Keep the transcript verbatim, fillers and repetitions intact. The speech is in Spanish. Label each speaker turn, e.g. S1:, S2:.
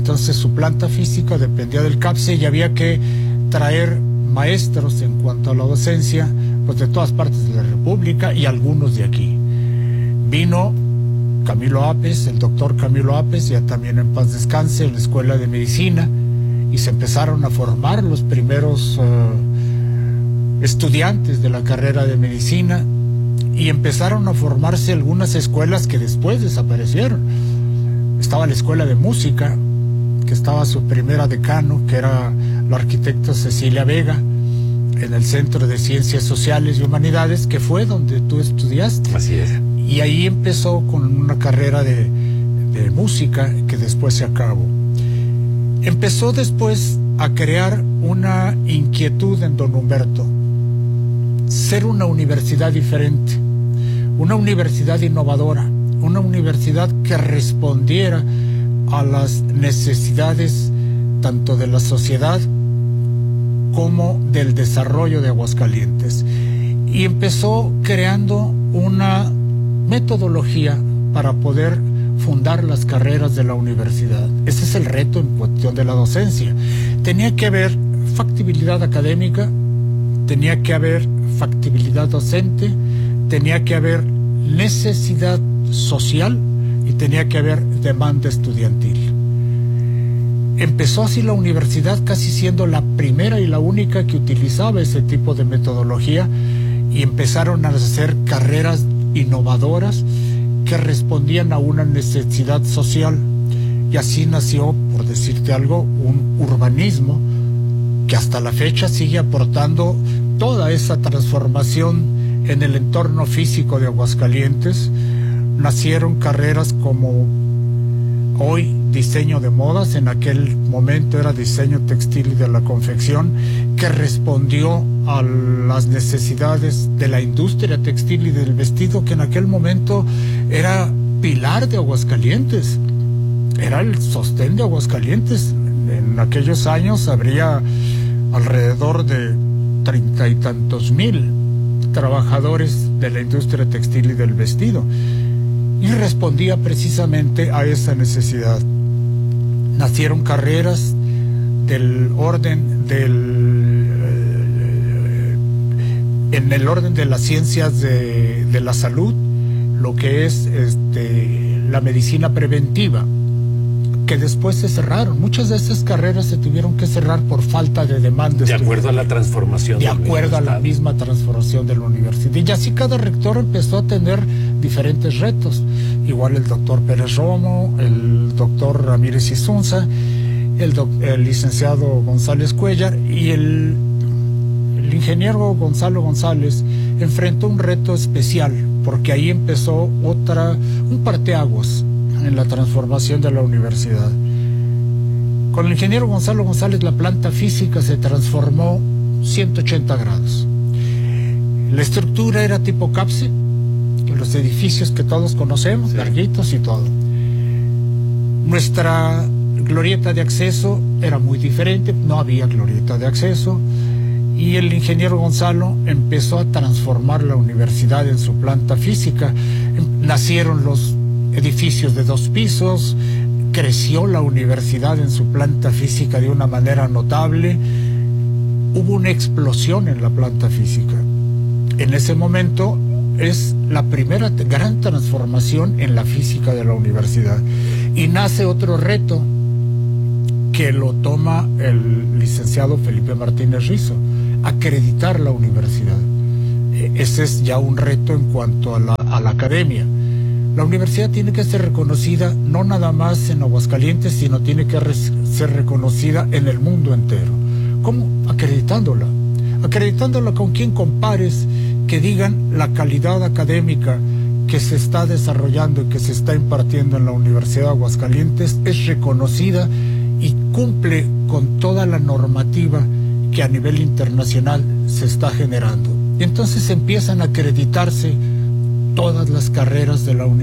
S1: entonces su planta física dependía del CAPSE y había que traer maestros en cuanto a la docencia, pues de todas partes de la República y algunos de aquí. Vino Camilo Apes, el doctor Camilo Apes, ya también en paz descanse, en la Escuela de Medicina, y se empezaron a formar los primeros uh, estudiantes de la carrera de medicina, y empezaron a formarse algunas escuelas que después desaparecieron. Estaba la Escuela de Música, que estaba su primera decano, que era la arquitecta Cecilia Vega, en el Centro de Ciencias Sociales y Humanidades, que fue donde tú estudiaste.
S2: Así es.
S1: Y ahí empezó con una carrera de, de música que después se acabó. Empezó después a crear una inquietud en don Humberto, ser una universidad diferente, una universidad innovadora, una universidad que respondiera a las necesidades tanto de la sociedad como del desarrollo de Aguascalientes. Y empezó creando una metodología para poder fundar las carreras de la universidad. Ese es el reto en cuestión de la docencia. Tenía que haber factibilidad académica, tenía que haber factibilidad docente, tenía que haber necesidad social y tenía que haber demanda estudiantil. Empezó así la universidad, casi siendo la primera y la única que utilizaba ese tipo de metodología, y empezaron a hacer carreras innovadoras que respondían a una necesidad social, y así nació, por decirte algo, un urbanismo que hasta la fecha sigue aportando toda esa transformación en el entorno físico de Aguascalientes. Nacieron carreras como hoy diseño de modas, en aquel momento era diseño textil y de la confección, que respondió a las necesidades de la industria textil y del vestido, que en aquel momento era pilar de Aguascalientes, era el sostén de Aguascalientes. En aquellos años habría alrededor de treinta y tantos mil trabajadores de la industria textil y del vestido, y respondía precisamente a esa necesidad. Nacieron carreras del orden del eh, en el orden de las ciencias de, de la salud, lo que es este, la medicina preventiva, que después se cerraron. Muchas de esas carreras se tuvieron que cerrar por falta de demanda.
S2: De acuerdo a la transformación.
S1: De acuerdo a la misma transformación de la universidad. Y así cada rector empezó a tener diferentes retos. Igual el doctor Pérez Romo, el doctor Ramírez Isunza, el, doc, el licenciado González Cuellar y el, el ingeniero Gonzalo González enfrentó un reto especial, porque ahí empezó otra, un parteaguas en la transformación de la universidad. Con el ingeniero Gonzalo González la planta física se transformó ciento ochenta grados. La estructura era tipo CAPSE, los edificios que todos conocemos, sí, larguitos y todo. Nuestra glorieta de acceso era muy diferente, no había glorieta de acceso, y el ingeniero Gonzalo empezó a transformar la universidad en su planta física. Nacieron los edificios de dos pisos, creció la universidad en su planta física de una manera notable, hubo una explosión en la planta física. En ese momento es la primera gran transformación en la física de la universidad, y nace otro reto que lo toma el licenciado Felipe Martínez Rizo: acreditar la universidad. Ese es ya un reto en cuanto a la, a la academia. La universidad tiene que ser reconocida no nada más en Aguascalientes, sino tiene que res, ser reconocida en el mundo entero. ¿Cómo? Acreditándola. Acreditándola con quien compares, que digan la calidad académica que se está desarrollando y que se está impartiendo en la Universidad de Aguascalientes es reconocida y cumple con toda la normativa que a nivel internacional se está generando. Y entonces empiezan a acreditarse todas las carreras de la universidad.